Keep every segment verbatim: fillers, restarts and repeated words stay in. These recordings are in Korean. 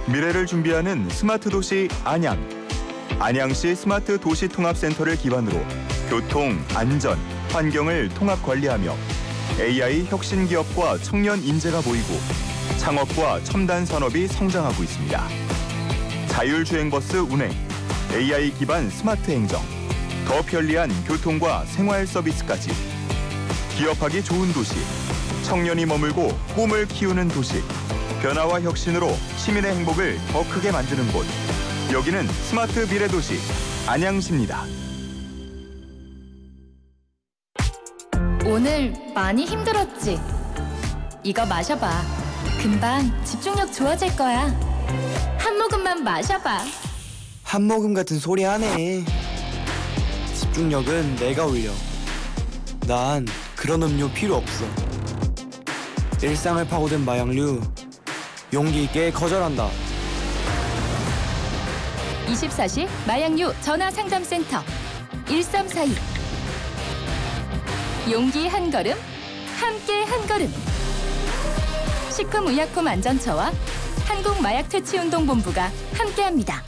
미래를 준비하는 스마트 도시 안양. 안양시 스마트 도시 통합센터를 기반으로 교통, 안전, 환경을 통합 관리하며 에이아이 혁신 기업과 청년 인재가 모이고 창업과 첨단 산업이 성장하고 있습니다. 자율주행버스 운행, 에이아이 기반 스마트 행정, 더 편리한 교통과 생활 서비스까지. 기업하기 좋은 도시, 청년이 머물고 꿈을 키우는 도시. 변화와 혁신으로 시민의 행복을 더 크게 만드는 곳. 여기는 스마트 미래도시 안양시입니다. 오늘 많이 힘들었지? 이거 마셔봐. 금방 집중력 좋아질 거야. 한 모금만 마셔봐. 한 모금 같은 소리 하네. 집중력은 내가 올려. 난 그런 음료 필요 없어. 일상을 파고든 마약류, 용기 있게 거절한다. 이십사 시 마약류 전화상담센터 일삼사이. 용기 한 걸음, 함께 한 걸음. 식품의약품안전처와 한국마약퇴치운동본부가 함께합니다.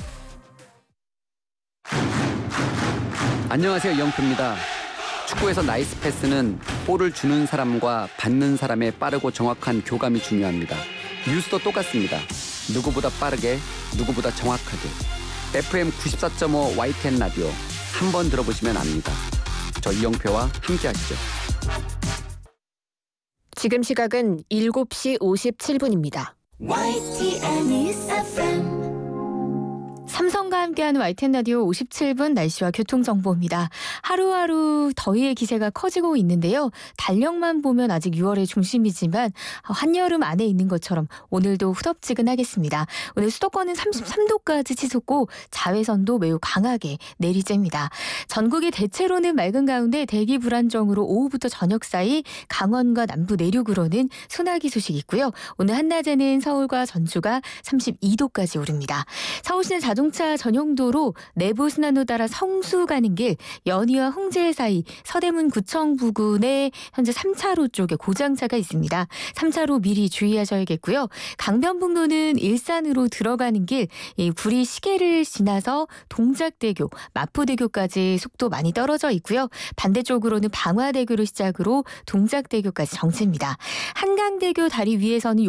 안녕하세요, 이영표입니다. 축구에서 나이스 패스는 볼을 주는 사람과 받는 사람의 빠르고 정확한 교감이 중요합니다. 뉴스도 똑같습니다. 누구보다 빠르게, 누구보다 정확하게. 에프엠 구십사 점 오 와이티엔 라디오 한번 들어보시면 압니다. 저 이영표와 함께 하시죠. 지금 시각은 일곱 시 오십칠 분입니다. 와이티엔 News 에프엠. 삼성과 함께하는 와이티엔 라디오 오십칠 분 날씨와 교통정보입니다. 하루하루 더위의 기세가 커지고 있는데요. 달력만 보면 아직 유월의 중심이지만 한여름 안에 있는 것처럼 오늘도 후덥지근하겠습니다. 오늘 수도권은 삼십삼 도까지 치솟고 자외선도 매우 강하게 내리쬐입니다. 전국이 대체로는 맑은 가운데 대기 불안정으로 오후부터 저녁 사이 강원과 남부 내륙으로는 소나기 소식이 있고요. 오늘 한낮에는 서울과 전주가 삼십이 도까지 오릅니다. 서울시는 자동차 전용도로 내부순환로 따라 성수 가는 길 연희와 홍제 사이 서대문 구청 부근에 현재 삼 차로 쪽에 고장차가 있습니다. 삼 차로 미리 주의하셔야겠고요. 강변북로는 일산으로 들어가는 길 구리 시계를 지나서 동작대교, 마포대교까지 속도 많이 떨어져 있고요. 반대쪽으로는 방화대교를 시작으로 동작대교까지 정체입니다. 한강대교 다리 위에서는